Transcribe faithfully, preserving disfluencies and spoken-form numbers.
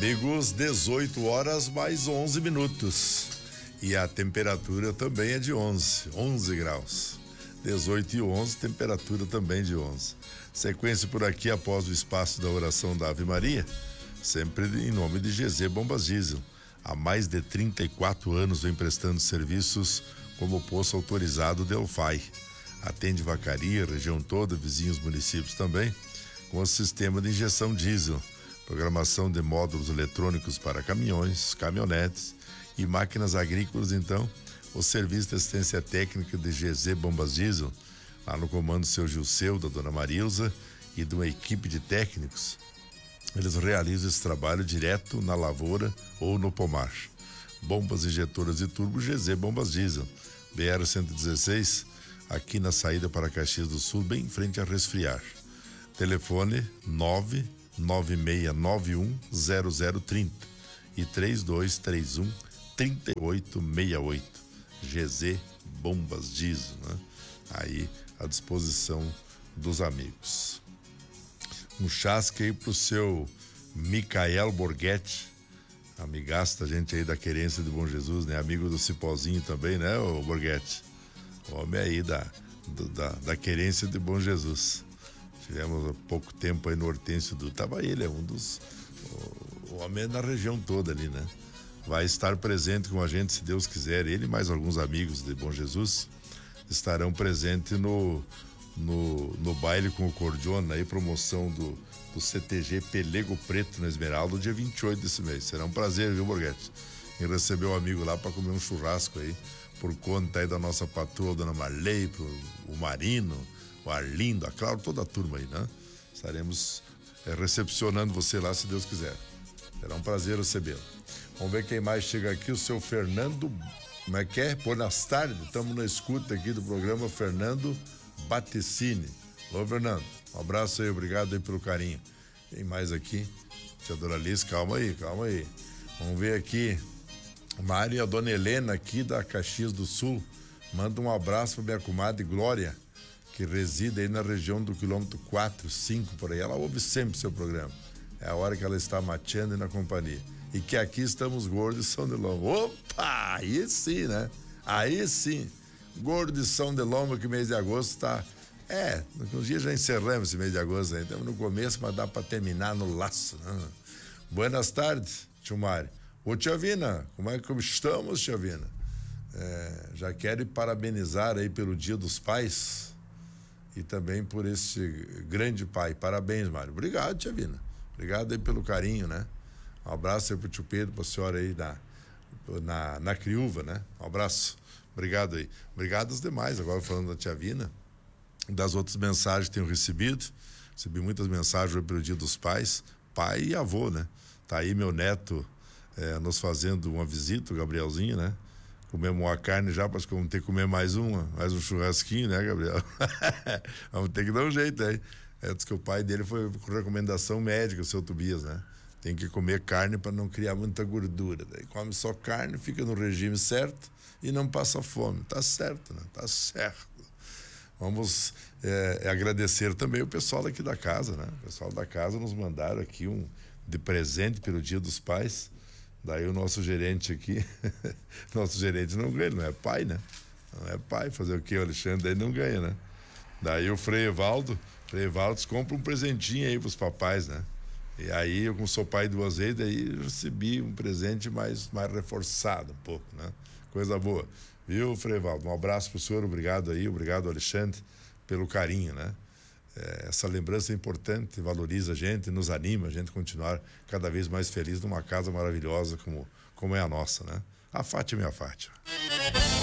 Amigos, dezoito horas mais onze minutos. E a temperatura também é de onze, onze graus. dezoito e onze, temperatura também de onze. Sequência por aqui após o espaço da oração da Ave Maria, sempre em nome de G Z Bombas Diesel. Há mais de trinta e quatro anos vem prestando serviços como posto autorizado Delphi. Atende Vacaria, região toda, vizinhos municípios também, com o sistema de injeção diesel, programação de módulos eletrônicos para caminhões, caminhonetes e máquinas agrícolas. Então, o serviço de assistência técnica de G Z Bombas Diesel, lá no comando do seu Gilceu, da dona Marilza e de uma equipe de técnicos, eles realizam esse trabalho direto na lavoura ou no pomar. Bombas injetoras de turbo G Z Bombas Diesel, B R cento e dezesseis, aqui na saída para Caxias do Sul, bem em frente a Resfriar. Telefone nove nove seis nove um zero zero três zero e três dois três um três oito seis oito. G Z Bombas Diesel, né? Aí à disposição dos amigos. Um chasque aí pro seu Micael Borghetti, amigaço da gente aí da Querência de Bom Jesus, né? Amigo do Cipózinho também, né, o Borghetti? Homem aí da, do, da, da Querência de Bom Jesus. Tivemos há pouco tempo aí no Hortêncio do... Tava ele, é um dos... O, o homem é na região toda ali, né? Vai estar presente com a gente, se Deus quiser. Ele e mais alguns amigos de Bom Jesus estarão presentes no, no, no baile com o Cordiona, aí, promoção do, do C T G Pelego Preto na Esmeralda, dia vinte e oito desse mês. Será um prazer, viu, Borghetti? Em receber o amigo lá para comer um churrasco aí, por conta aí da nossa patroa, dona Marley, pro, o Marino, o Arlindo, a Cláudia, toda a turma aí, né? Estaremos é, recepcionando você lá, se Deus quiser. Será um prazer recebê-lo. Vamos ver quem mais chega aqui, o seu Fernando, como é que é? Boas tardes, estamos na escuta aqui do programa, Fernando Baticini. Alô, Fernando, um abraço aí, obrigado aí pelo carinho. Quem mais aqui? Tia Doralice, calma aí, calma aí. Vamos ver aqui, Mário e a dona Helena aqui da Caxias do Sul, manda um abraço para minha comadre Glória, que reside aí na região do quilômetro quatro, cinco, por aí. Ela ouve sempre o seu programa. É a hora que ela está mateando e na companhia. E que aqui estamos gordos de São de Lomba. Opa! Aí sim, né? Aí sim. Gordo de São de Lomba, que mês de agosto está... É, uns dias já encerramos esse mês de agosto aí. Estamos no começo, mas dá para terminar no laço, né? Buenas tardes, tio Mário. Ô, tia Vina, como é que estamos, tia Vina? É, já quero parabenizar aí pelo Dia dos Pais e também por esse grande pai. Parabéns, Mário. Obrigado, tia Vina. Obrigado aí pelo carinho, né? Um abraço aí pro tio Pedro, pra senhora aí na, na, na Criúva, né? Um abraço. Obrigado aí. Obrigado aos demais. Agora falando da tia Vina, das outras mensagens que tenho recebido. Recebi muitas mensagens pelo Dia dos Pais, pai e avô, né? Tá aí meu neto é, nos fazendo uma visita, o Gabrielzinho, né? Comemos uma carne já, mas vamos ter que comer mais uma, mais um churrasquinho, né, Gabriel? Vamos ter que dar um jeito aí. É, diz que o pai dele foi com recomendação médica, o seu Tobias, né? Tem que comer carne para não criar muita gordura. Daí come só carne, fica no regime certo e não passa fome. Tá certo, né? Tá certo. Vamos é, agradecer também o pessoal aqui da casa, né? O pessoal da casa nos mandaram aqui um de presente pelo Dia dos Pais. Daí o nosso gerente aqui, nosso gerente não ganha, não é pai, né? Não é pai, fazer o quê? O Alexandre aí não ganha, né? Daí o Frei Evaldo, Frei Evaldo compra um presentinho aí pros papais, né? E aí eu, como sou pai duas vezes, daí recebi um presente mais, mais reforçado um pouco, né? Coisa boa. Viu, Frei Evaldo? Um abraço pro senhor, obrigado aí, obrigado, Alexandre, pelo carinho, né? É, essa lembrança é importante, valoriza a gente, nos anima a gente continuar cada vez mais feliz numa casa maravilhosa como, como é a nossa, né? A Fátima e a Fátima.